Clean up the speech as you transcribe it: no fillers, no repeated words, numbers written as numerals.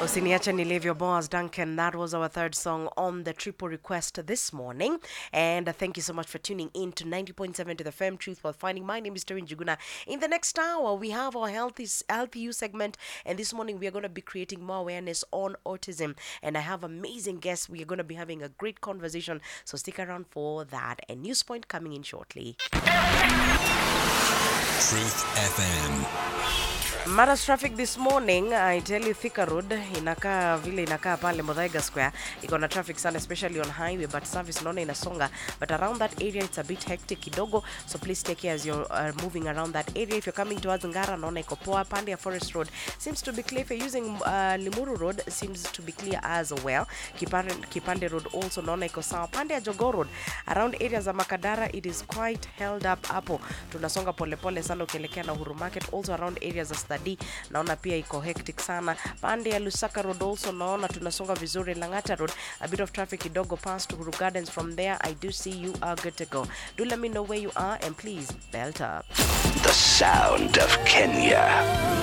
Usiniache Nilivyo Boaz Duncan. That was our third song on the triple request this morning. And thank you so much for tuning in to 90.7 to the FM Truth While Finding. My name is Torin Juguna. In the next hour, we have our Healthy You segment. And this morning, we are going to be creating more awareness on autism. And I have amazing guests. We are going to be having a great conversation. So stick around for that. And News Point coming in shortly. Truth FM. Matters traffic this morning, I tell you, Thika Road, inakaa vile inakaa pale Muthaiga Square, iko na traffic sana, especially on highway, but service naona inasonga, but around that area it's a bit hectic kidogo, so please take care as you're moving around that area. If you're coming towards Ngara, naona iko poa. Pande ya Forest Road seems to be clear. If you're using Limuru Road, seems to be clear as well. Kipande Road also naona iko sawa. Pande ya Jogoo Road, around areas of Makadara, it is quite held up hapo. Tunasonga pole sana ukielekea na Uhuru Market, also around areas of Study naona pia iko hectic sana. Pande ya Lusaka Road also naona tunasonga vizuri. Langata Road, a bit of traffic kidogo past Uhuru Gardens. From there, I do see you are good to go. Do let me know where you are and please belt up. The sound of Kenya.